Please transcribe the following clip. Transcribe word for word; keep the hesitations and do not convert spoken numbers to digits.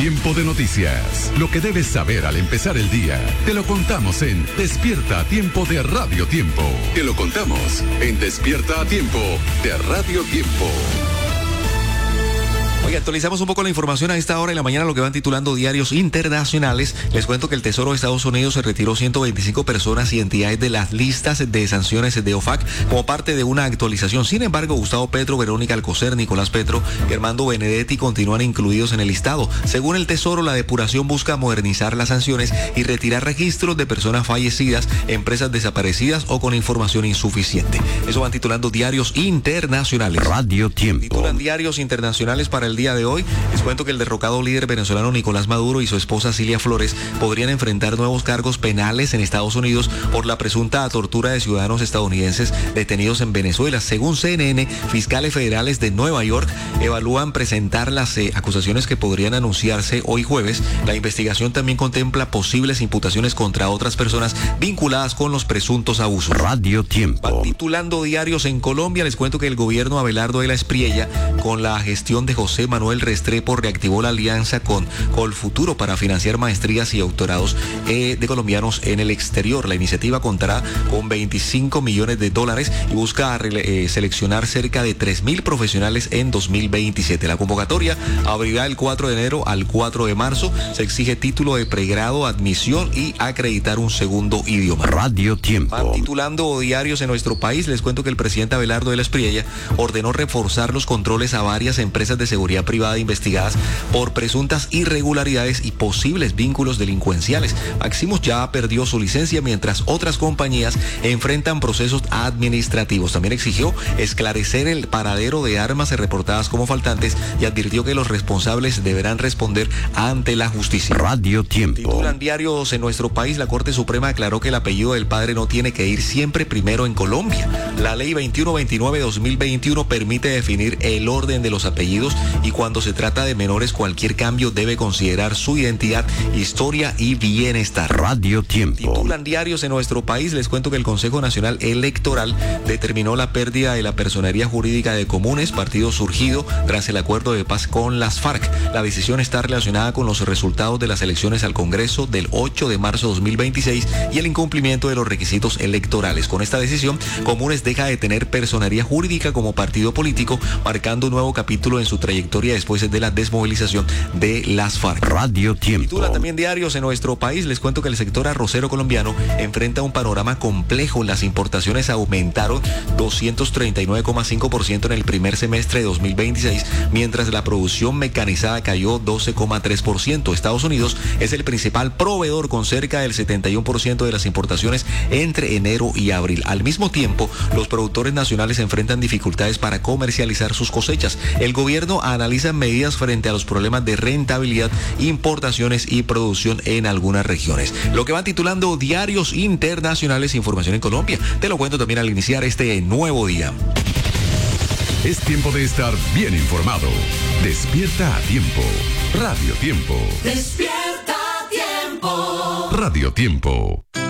Tiempo de noticias. Lo que debes saber al empezar el día. Te lo contamos en Despierta a Tiempo de Radio Tiempo. Te lo contamos en Despierta a Tiempo de Radio Tiempo. Oye, actualizamos un poco la información a esta hora de la mañana, lo que van titulando diarios internacionales. Les cuento que el Tesoro de Estados Unidos se retiró ciento veinticinco personas y entidades de las listas de sanciones de O F A C como parte de una actualización. Sin embargo, Gustavo Petro, Verónica Alcocer, Nicolás Petro y Armando Benedetti continúan incluidos en el listado. Según el Tesoro, la depuración busca modernizar las sanciones y retirar registros de personas fallecidas, empresas desaparecidas o con información insuficiente. Eso van titulando diarios internacionales. Radio Tiempo. Titulan diarios internacionales para el día de hoy. Les cuento que el derrocado líder venezolano Nicolás Maduro y su esposa Cilia Flores podrían enfrentar nuevos cargos penales en Estados Unidos por la presunta tortura de ciudadanos estadounidenses detenidos en Venezuela. Según C N N, fiscales federales de Nueva York evalúan presentar las eh, acusaciones que podrían anunciarse hoy jueves. La investigación también contempla posibles imputaciones contra otras personas vinculadas con los presuntos abusos. Radio Tiempo. Van titulando diarios en Colombia. Les cuento que el gobierno Abelardo de la Espriella, con la gestión de José Manuel Restrepo, reactivó la alianza con Colfuturo para financiar maestrías y doctorados eh, de colombianos en el exterior. La iniciativa contará con veinticinco millones de dólares y busca eh, seleccionar cerca de tres mil profesionales en dos mil veintisiete. La convocatoria abrirá el cuatro de enero al cuatro de marzo. Se exige título de pregrado, admisión y acreditar un segundo idioma. Radio Tiempo. Van titulando diarios en nuestro país. Les cuento que el presidente Abelardo de la Espriella ordenó reforzar los controles a varias empresas de seguridad privada investigadas por presuntas irregularidades y posibles vínculos delincuenciales. Maximus ya perdió su licencia mientras otras compañías enfrentan procesos administrativos. También exigió esclarecer el paradero de armas reportadas como faltantes y advirtió que los responsables deberán responder ante la justicia. Radio Tiempo. Titulan diarios en nuestro país. La Corte Suprema aclaró que el apellido del padre no tiene que ir siempre primero en Colombia. La ley veintiuno veintinueve dos mil veintiuno permite definir el orden de los apellidos y cuando se trata de menores cualquier cambio debe considerar su identidad, historia y bienestar. Radio Tiempo. Titulan diarios en nuestro país. Les cuento que el Consejo Nacional Electoral determinó la pérdida de la personería jurídica de Comunes, partido surgido tras el acuerdo de paz con las FARC. La decisión está relacionada con los resultados de las elecciones al Congreso del ocho de marzo de dos mil veintiséis y el incumplimiento de los requisitos electorales. Con esta decisión, Comunes deja de tener personería jurídica como partido político, marcando un nuevo capítulo en su trayectoria después de la desmovilización de las FARC. Radio Tiempo. Titula también diarios en nuestro país. Les cuento que el sector arrocero colombiano enfrenta un panorama complejo. Las importaciones aumentaron doscientos treinta y nueve coma cinco por ciento en el primer semestre de dos mil veintiséis, mientras la producción mecanizada cayó doce coma tres por ciento. Estados Unidos es el principal proveedor con cerca del setenta y uno por ciento de las importaciones entre enero y abril. Al mismo tiempo, los productores nacionales enfrentan dificultades para comercializar sus cosechas. El gobierno analiza medidas frente a los problemas de rentabilidad, importaciones y producción en algunas regiones. Lo que van titulando diarios internacionales, información en Colombia. Te lo cuento también al iniciar este nuevo día. Es tiempo de estar bien informado. Despierta a tiempo. Radio Tiempo. Despierta a tiempo. Radio Tiempo.